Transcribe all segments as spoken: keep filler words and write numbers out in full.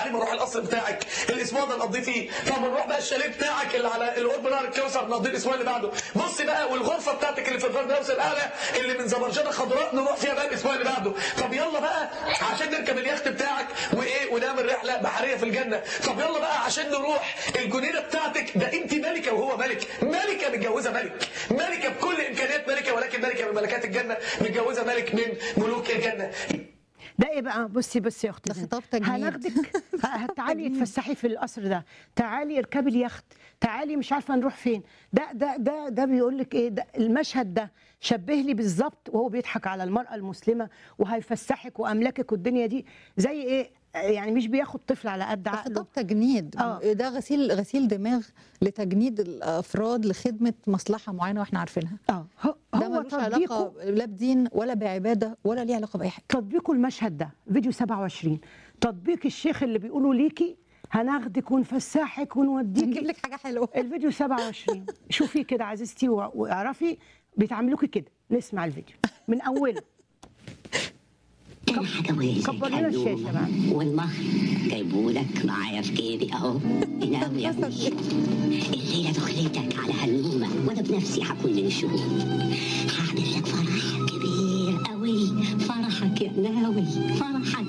بتاعي بروح القصر بتاعك الاسبوع ده نقضيه فيه، طب نروح بقى الشاليه بتاعك اللي على القرب نهر الكوثر نقضيه الاسبوع اللي بعده. بص بقى والغرفه بتاعتك اللي في الفردوس الاعلى اللي من زبرجده خضراء نروح فيها بقى الاسبوع اللي بعده. طب يلا بقى عشان نركب اليخت بتاعك وايه ونعمل رحله بحريه في الجنه. طب يلا بقى عشان نروح الجنينه بتاعتك، ده انت ملكه وهو ملك، ملكه متجوزه ملك، ملكه بكل امكانيات ملكه، ولكن ملكه من ملكات الجنه متجوزه ملك من ملوك الجنه. ده ايه بقى؟ بصي بصي يا اختي، ده خطاب تجنيد. هناخدك تعالي اتفسحي في القصر ده، تعالي اركبي اليخت، تعالي مش عارفه نروح فين. ده ده ده ده بيقول لك ايه؟ ده المشهد ده شبه لي بالظبط وهو بيضحك على المراه المسلمه وهيفسحك واملاكك والدنيا دي زي ايه؟ يعني مش بياخد طفل على قد ده عقله. خطاب تجنيد. آه. ده غسيل غسيل دماغ لتجنيد الافراد لخدمه مصلحه معينه واحنا عارفينها. اه هو ده هو ملوش علاقه تطبيقه لا بدين ولا بعباده ولا ليه علاقه باي حاجه. تطبيقه المشهد ده فيديو سبعة وعشرين، تطبيق الشيخ اللي بيقولوا ليكي هناخدك ونفسحك ونوديكي هنجيب لك حاجه حلوه. الفيديو سبعة وعشرين شوفي كده عزيزتي و- واعرفي بيتعاملوكي كده. نسمع الفيديو من اوله. انا هجوزك كبر لنا الشاشة بقى. والمهر جايبهولك معايا في جيبي اهو. ناوي يا ابني الليله دخلتك على هالنومه وانا بنفسي هكون من الشهود. هعمل لك فرح كبير قوي، فرحك يا ناوي فرحك.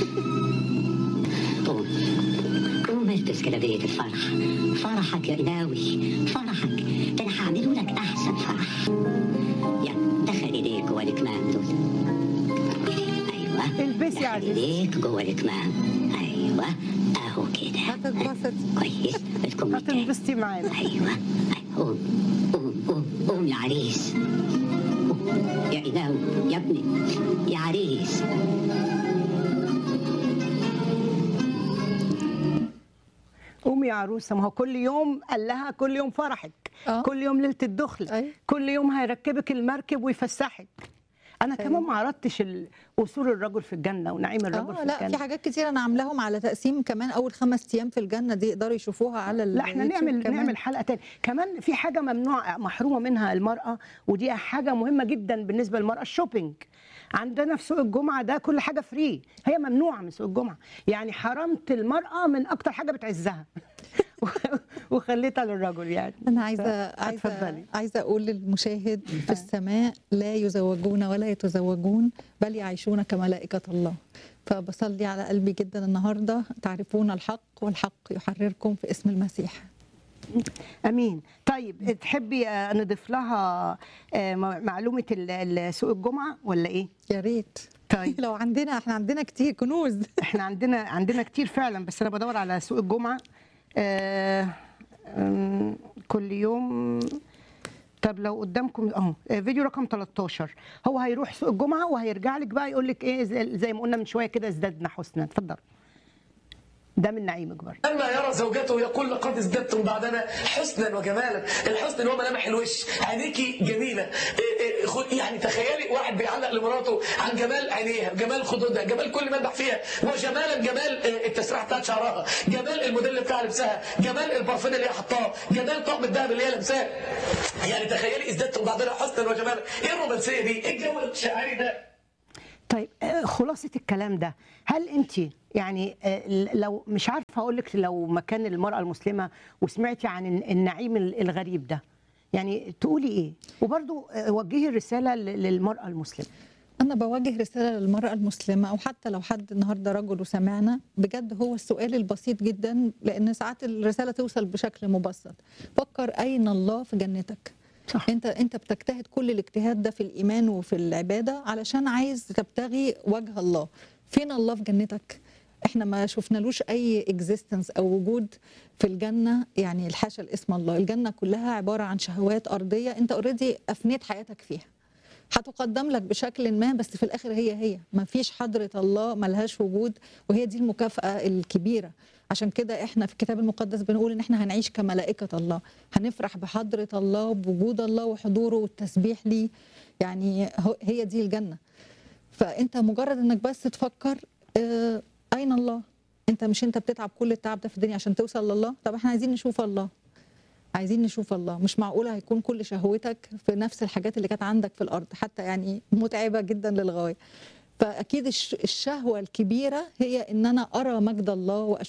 قوم قوم البس جلابيه الفرح، فرحك يا ناوي فرحك، ده انا هعمله لك احسن فرح. يلا دخل ايديك جوه الكمام دول. البسي يا عزيزتي. ايديك جوه الكمام. ايوه اهو كده. هتتبسط. كويس بتكون هتنبسطي معانا. ايوه قوم قوم قوم قوم يا عريس. قوم. يا إله يا ابني يا عريس. قومي يا عروسه، ما هو كل يوم قال لها كل يوم فرحك، آه. كل يوم ليله الدخله، أيوة. كل يوم هيركبك المركب ويفسحك. انا أيوة. كمان ما عرضتش ال- قصور الرجل في الجنه ونعيم الرجل اه في لا الجنه. في حاجات كتير انا عاملاهم على تقسيم كمان. اول خمس ايام في الجنه دي يقدروا يشوفوها على لا احنا اليوتيوب نعمل كمان. نعمل حلقه تاني كمان. في حاجه ممنوع محرومه منها المراه، ودي حاجه مهمه جدا بالنسبه للمراه، الشوبينج. عندنا في سوق الجمعه ده كل حاجه فري، هي ممنوعه من سوق الجمعه. يعني حرمت المراه من اكتر حاجه بتعزها وخليتها للرجل. يعني انا عايزه عايزه اتفضلي. عايزه اقول للمشاهد في السماء لا يزوجون ولا يتزوجون بل يعيشون كملائكه الله. فبصلي على قلبي جدا النهارده تعرفون الحق والحق يحرركم في اسم المسيح. امين. طيب تحبي آه، نضيف لها آه، م- معلومه ال- ال- سوق الجمعه ولا ايه؟ يا ريت. طيب لو عندنا احنا عندنا كتير كنوز. احنا عندنا عندنا كتير فعلا، بس انا بدور على سوق الجمعه. آه آم، كل يوم. طب لو قدامكم اهو آه، فيديو رقم تلتاشر، هو هيروح سوق الجمعه وهيرجع لك بقى يقول لك ايه زي زي ما قلنا من شويه كده ازددنا حسنا. اتفضل. ده من نعيمك برضه. لما يرى زوجته يقول لقد ازددتم بعدنا حسنا وجمالا. الحسن اللي هو ملامح الوش، عينيكي جميله. إيه إيه خد- يعني تخيلي واحد بيعلق لمراته عن جمال عينيها، جمال خدودها، جمال كل ملمح فيها، وجمالا جمال آه، التسريحه بتاعت شعرها، جمال الموديل بتاع لبسها، جمال البارفان اللي هي حطاه، جمال طقم الذهب اللي هي لابساه. يعني تخيلي ازددتم بعدنا حسنا وجمالا. ايه الرومانسيه دي؟ ايه الجو الشاعري ده؟ طيب آه، خلاصة الكلام ده، هل أنت يعني آه، لو مش عارفة أقول لك لو مكان المرأة المسلمة وسمعتي عن الن- النعيم ال- الغريب ده، يعني تقولي إيه؟ وبرضو آه، وجهي الرسالة ل- للمرأة المسلمة. أنا بوجه رسالة للمرأة المسلمة، أو حتى لو حد النهاردة رجل وسمعنا بجد، هو السؤال البسيط جدا، لأن ساعات الرسالة توصل بشكل مبسط. فكر أين الله في جنتك؟ صح. انت انت بتجتهد كل الاجتهاد ده في الايمان وفي العباده علشان عايز تبتغي وجه الله. فين الله في جنتك؟ احنا ما شفنالوش اي اكزيستنس او وجود في الجنه. يعني الحاشا الاسم الله، الجنه كلها عباره عن شهوات ارضيه انت اوريدي افنيت حياتك فيها. هتقدم لك بشكل ما، بس في الاخر هي هي ما فيش حضره الله، ملهاش وجود، وهي دي المكافاه الكبيره. عشان كده احنا في الكتاب المقدس بنقول ان احنا هنعيش كملائكه الله، هنفرح بحضره الله بوجود الله وحضوره والتسبيح ليه. يعني هو- هي دي الجنه. فانت مجرد انك بس تفكر اه اين الله. انت مش انت بتتعب كل التعب ده في الدنيا عشان توصل لله؟ طب احنا عايزين نشوف الله، عايزين نشوف الله. مش معقوله هيكون كل شهوتك في نفس الحاجات اللي كانت عندك في الارض، حتى يعني متعبه جدا للغايه. فاكيد الش- الشهوه الكبيره هي ان انا ارى مجد الله